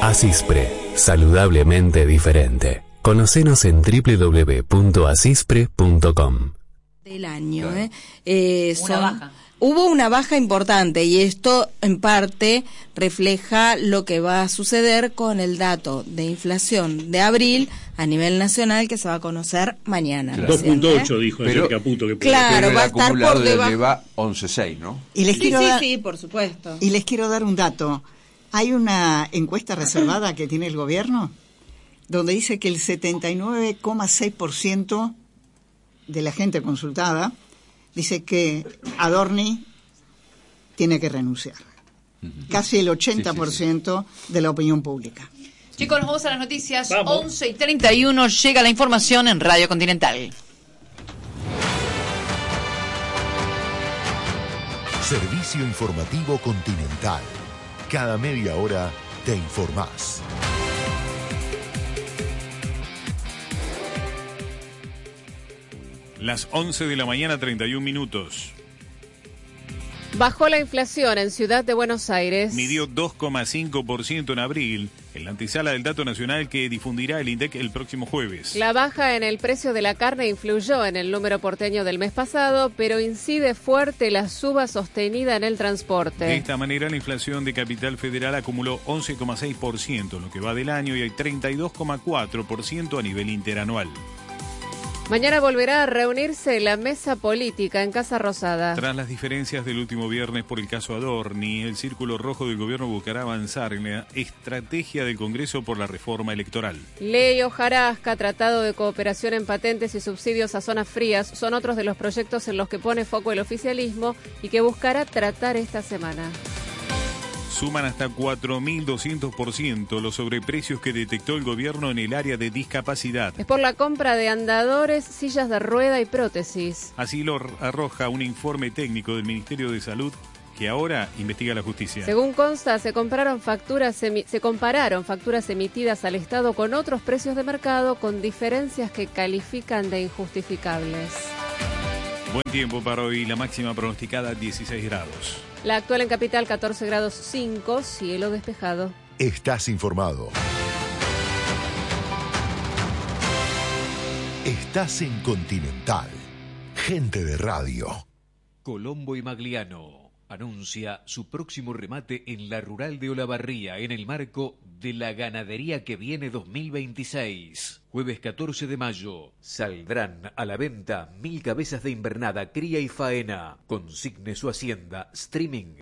Asispre, saludablemente diferente. Conocenos en www.asispre.com. Del año, Hubo una baja importante y esto en parte refleja lo que va a suceder con el dato de inflación de abril a nivel nacional que se va a conocer mañana. 2.8 dijo ayer Caputo. Que claro, va a estar por debajo. Lleva 11.6, ¿no? Y les Sí, por supuesto. Y les quiero dar un dato. Hay una encuesta reservada que tiene el gobierno donde dice que el 79,6% de la gente consultada dice que Adorni tiene que renunciar. Casi el 80% de la opinión pública. Chicos, nos vamos a las noticias. 11:31 llega la información en Radio Continental. Servicio Informativo Continental. Cada media hora te informás. Las 11 de la mañana, 31 minutos. Bajó la inflación en Ciudad de Buenos Aires. Midió 2,5% en abril, en la antesala del dato nacional que difundirá el INDEC el próximo jueves. La baja en el precio de la carne influyó en el número porteño del mes pasado, pero incide fuerte la suba sostenida en el transporte. De esta manera, la inflación de Capital Federal acumuló 11,6% en lo que va del año y hay 32,4% a nivel interanual. Mañana volverá a reunirse la mesa política en Casa Rosada. Tras las diferencias del último viernes por el caso Adorni, el Círculo Rojo del Gobierno buscará avanzar en la estrategia del Congreso por la reforma electoral. Ley Hojarasca, Tratado de Cooperación en Patentes y Subsidios a Zonas Frías son otros de los proyectos en los que pone foco el oficialismo y que buscará tratar esta semana. Suman hasta 4.200% los sobreprecios que detectó el gobierno en el área de discapacidad. Es por la compra de andadores, sillas de rueda y prótesis. Así lo arroja un informe técnico del Ministerio de Salud que ahora investiga la justicia. Según consta, se compararon facturas emitidas al Estado con otros precios de mercado con diferencias que califican de injustificables. Buen tiempo para hoy, la máxima pronosticada 16 grados. La actual en Capital 14 grados 5, cielo despejado. Estás informado. Estás en Continental. Gente de radio. Colombo y Magliano anuncia su próximo remate en la rural de Olavarría en el marco de la Ganadería que viene 2026. Jueves 14 de mayo saldrán a la venta 1000 cabezas de invernada, cría y faena. Consigne su hacienda. Streaming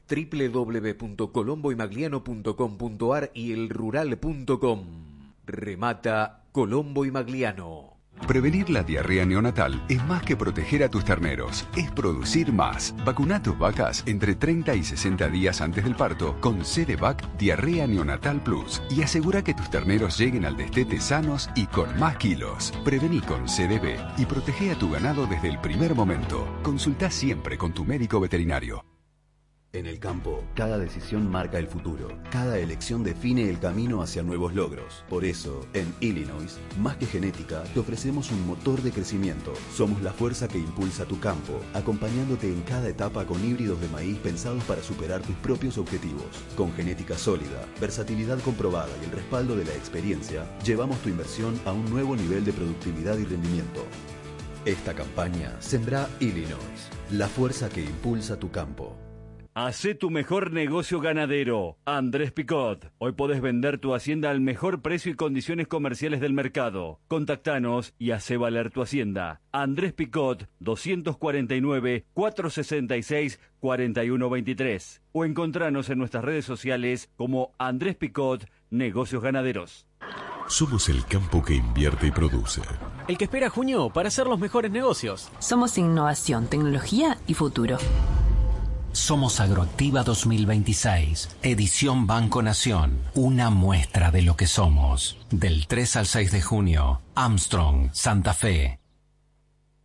www.colomboymagliano.com.ar y elrural.com. Remata Colombo y Magliano. Prevenir la diarrea neonatal es más que proteger a tus terneros, es producir más. Vacuna tus vacas entre 30 y 60 días antes del parto con Cerevac Diarrea Neonatal Plus y asegura que tus terneros lleguen al destete sanos y con más kilos. Prevení con CDB y protege a tu ganado desde el primer momento. Consulta siempre con tu médico veterinario. En el campo, cada decisión marca el futuro. Cada elección define el camino hacia nuevos logros. Por eso, en Illinois, más que genética, te ofrecemos un motor de crecimiento. Somos la fuerza que impulsa tu campo, acompañándote en cada etapa con híbridos de maíz pensados para superar tus propios objetivos. Con genética sólida, versatilidad comprobada y el respaldo de la experiencia, llevamos tu inversión a un nuevo nivel de productividad y rendimiento. Esta campaña sembra Illinois, la fuerza que impulsa tu campo. Hacé tu mejor negocio ganadero. Andrés Picot. Hoy podés vender tu hacienda al mejor precio y condiciones comerciales del mercado. Contactanos y hacé valer tu hacienda. Andrés Picot, 249-466-4123. O encontranos en nuestras redes sociales como Andrés Picot Negocios Ganaderos. Somos el campo que invierte y produce. El que espera junio para hacer los mejores negocios. Somos innovación, tecnología y futuro. Somos Agroactiva 2026, edición Banco Nación, una muestra de lo que somos. Del 3 al 6 de junio, Armstrong, Santa Fe.